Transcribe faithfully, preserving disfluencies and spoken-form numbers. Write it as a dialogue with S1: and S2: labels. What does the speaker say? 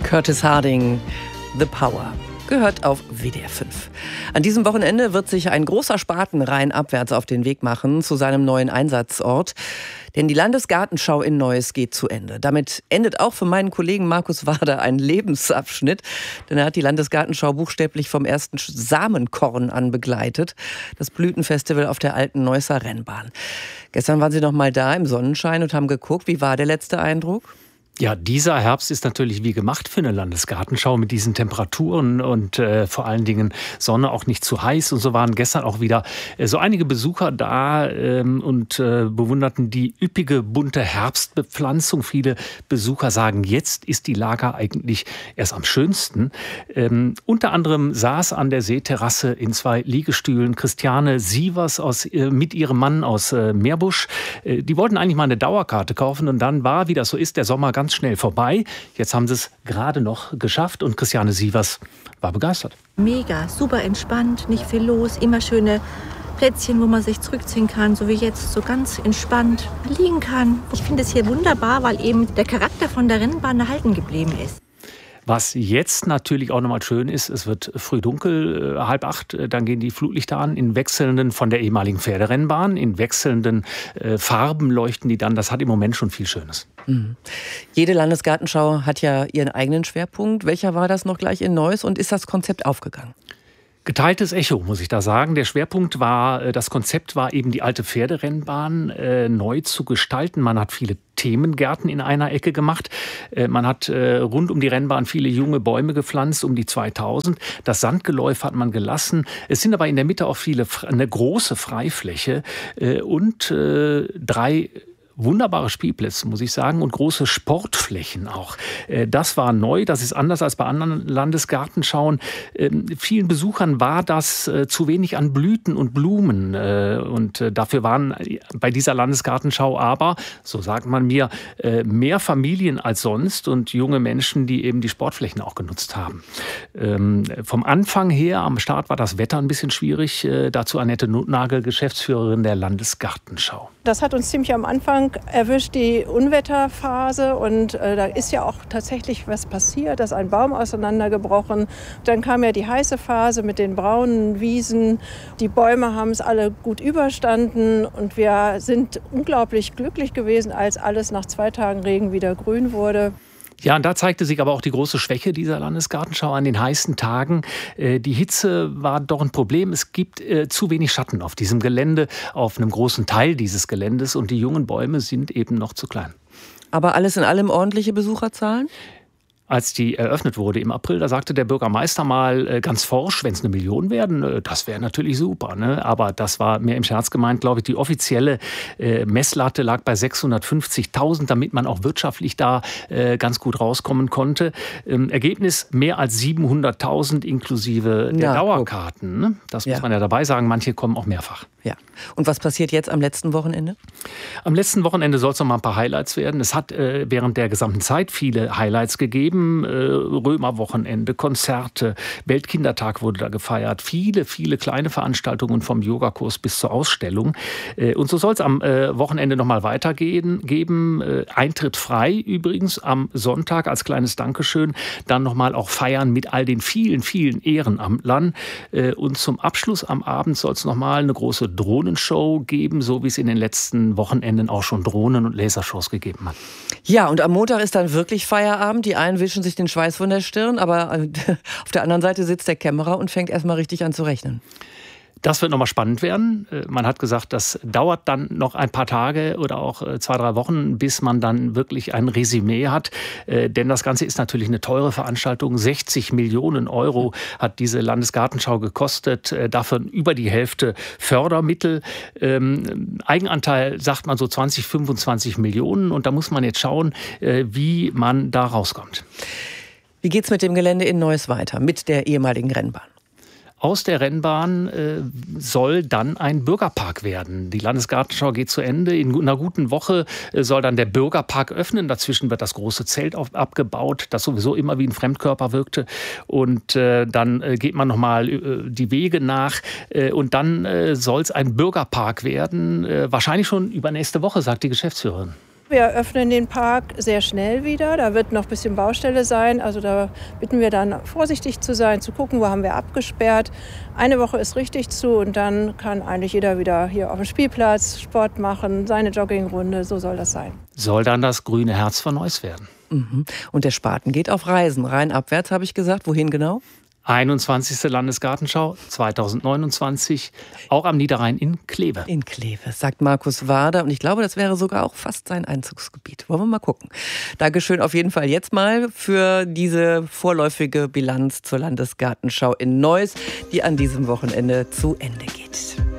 S1: Curtis Harding, The Power. Gehört auf W D R fünf. An diesem Wochenende wird sich ein großer Spaten rheinabwärts auf den Weg machen zu seinem neuen Einsatzort. Denn die Landesgartenschau in Neuss geht zu Ende. Damit endet auch für meinen Kollegen Markus Wader ein Lebensabschnitt. Denn er hat die Landesgartenschau buchstäblich vom ersten Samenkorn an begleitet. Das Blütenfestival auf der alten Neusser Rennbahn. Gestern waren Sie noch mal da im Sonnenschein und haben geguckt. Wie war der letzte Eindruck?
S2: Ja, dieser Herbst ist natürlich wie gemacht für eine Landesgartenschau mit diesen Temperaturen und äh, vor allen Dingen Sonne, auch nicht zu heiß. Und so waren gestern auch wieder äh, so einige Besucher da ähm, und äh, bewunderten die üppige, bunte Herbstbepflanzung. Viele Besucher sagen, jetzt ist die Lage eigentlich erst am schönsten. Ähm, unter anderem saß an der Seeterrasse in zwei Liegestühlen Christiane Sievers aus, äh, mit ihrem Mann aus äh, Meerbusch. Äh, die wollten eigentlich mal eine Dauerkarte kaufen und dann war, wie das so ist, der Sommer ganz schnell vorbei. Jetzt haben sie es gerade noch geschafft und Christiane Sievers war begeistert.
S3: Mega, super entspannt, nicht viel los, immer schöne Plätzchen, wo man sich zurückziehen kann, so wie jetzt, so ganz entspannt liegen kann. Ich finde es hier wunderbar, weil eben der Charakter von der Rennbahn erhalten geblieben ist.
S2: Was jetzt natürlich auch nochmal schön ist, es wird früh dunkel, äh, halb acht, äh, dann gehen die Flutlichter an, in wechselnden, von der ehemaligen Pferderennbahn, in wechselnden äh, Farben leuchten die dann. Das hat im Moment schon viel Schönes.
S1: Mhm. Jede Landesgartenschau hat ja ihren eigenen Schwerpunkt. Welcher war das noch gleich in Neuss und ist das Konzept aufgegangen?
S2: Geteiltes Echo, muss ich da sagen. Der Schwerpunkt war, das Konzept war eben die alte Pferderennbahn äh, neu zu gestalten. Man hat viele Themengärten in einer Ecke gemacht. Äh, man hat äh, rund um die Rennbahn viele junge Bäume gepflanzt, um die zweitausend. Das Sandgeläuf hat man gelassen. Es sind aber in der Mitte auch viele, eine große Freifläche äh, und äh, drei wunderbare Spielplätze, muss ich sagen, und große Sportflächen auch. Das war neu, das ist anders als bei anderen Landesgartenschauen. Vielen Besuchern war das zu wenig an Blüten und Blumen. Und dafür waren bei dieser Landesgartenschau aber, so sagt man mir, mehr Familien als sonst und junge Menschen, die eben die Sportflächen auch genutzt haben. Vom Anfang her, am Start war das Wetter ein bisschen schwierig. Dazu Annette Nothnagel, Geschäftsführerin der Landesgartenschau.
S4: Das hat uns ziemlich am Anfang erwischt, die Unwetterphase. Und äh, da ist ja auch tatsächlich was passiert, da ist ein Baum auseinandergebrochen. Dann kam ja die heiße Phase mit den braunen Wiesen. Die Bäume haben es alle gut überstanden. Und wir sind unglaublich glücklich gewesen, als alles nach zwei Tagen Regen wieder grün wurde.
S2: Ja, und da zeigte sich aber auch die große Schwäche dieser Landesgartenschau an den heißen Tagen. Die Hitze war doch ein Problem. Es gibt zu wenig Schatten auf diesem Gelände, auf einem großen Teil dieses Geländes. Und die jungen Bäume sind eben noch zu klein.
S1: Aber alles in allem ordentliche Besucherzahlen?
S2: Als die eröffnet wurde im April, da sagte der Bürgermeister mal ganz forsch, wenn es eine Million werden, das wäre natürlich super. Ne? Aber das war mehr im Scherz gemeint, glaube ich. Die offizielle äh, Messlatte lag bei sechshundertfünfzigtausend, damit man auch wirtschaftlich da äh, ganz gut rauskommen konnte. Ähm, Ergebnis mehr als siebenhunderttausend inklusive der
S1: ja,
S2: Dauerkarten. Ne? Das muss ja. man ja dabei sagen. Manche kommen auch mehrfach.
S1: Ja. Und was passiert jetzt am letzten Wochenende?
S2: Am letzten Wochenende soll es noch mal ein paar Highlights werden. Es hat äh, während der gesamten Zeit viele Highlights gegeben. Äh, Römerwochenende, Konzerte, Weltkindertag wurde da gefeiert. Viele, viele kleine Veranstaltungen vom Yogakurs bis zur Ausstellung. Äh, und so soll es am äh, Wochenende noch mal weitergehen. Geben. Äh, Eintritt frei übrigens am Sonntag als kleines Dankeschön. Dann noch mal auch feiern mit all den vielen, vielen Ehrenamtlern. Äh, und zum Abschluss am Abend soll es noch mal eine große Drohnenshow geben, so wie es in den letzten Wochenenden auch schon Drohnen- und Lasershows gegeben hat.
S1: Ja, und am Montag ist dann wirklich Feierabend. Die einen wischen sich den Schweiß von der Stirn, aber auf der anderen Seite sitzt der Kämmerer und fängt erstmal richtig an zu rechnen.
S2: Das wird nochmal spannend werden. Man hat gesagt, das dauert dann noch ein paar Tage oder auch zwei, drei Wochen, bis man dann wirklich ein Resümee hat. Denn das Ganze ist natürlich eine teure Veranstaltung. sechzig Millionen Euro hat diese Landesgartenschau gekostet. Davon über die Hälfte Fördermittel. Ähm, Eigenanteil sagt man so zwanzig, fünfundzwanzig Millionen. Und da muss man jetzt schauen, wie man da rauskommt.
S1: Wie geht's mit dem Gelände in Neuss weiter, mit der ehemaligen Rennbahn?
S2: Aus der Rennbahn äh, soll dann ein Bürgerpark werden. Die Landesgartenschau geht zu Ende. In einer guten Woche äh, soll dann der Bürgerpark öffnen. Dazwischen wird das große Zelt auf, abgebaut, das sowieso immer wie ein Fremdkörper wirkte. Und äh, dann äh, geht man nochmal äh, die Wege nach. Äh, und dann äh, soll es ein Bürgerpark werden. Äh, wahrscheinlich schon übernächste Woche, sagt die Geschäftsführerin.
S4: Wir eröffnen den Park sehr schnell wieder. Da wird noch ein bisschen Baustelle sein. Also da bitten wir dann, vorsichtig zu sein, zu gucken, wo haben wir abgesperrt. Eine Woche ist richtig zu und dann kann eigentlich jeder wieder hier auf dem Spielplatz Sport machen, seine Joggingrunde. So soll das sein.
S2: Soll dann das grüne Herz von Neuss werden.
S1: Mhm. Und der Spaten geht auf Reisen. Rheinabwärts, habe ich gesagt. Wohin genau?
S2: einundzwanzigste Landesgartenschau zweitausendneunundzwanzig, auch am Niederrhein in Kleve.
S1: In Kleve, sagt Markus Wader. Und ich glaube, das wäre sogar auch fast sein Einzugsgebiet. Wollen wir mal gucken. Dankeschön auf jeden Fall jetzt mal für diese vorläufige Bilanz zur Landesgartenschau in Neuss, die an diesem Wochenende zu Ende geht.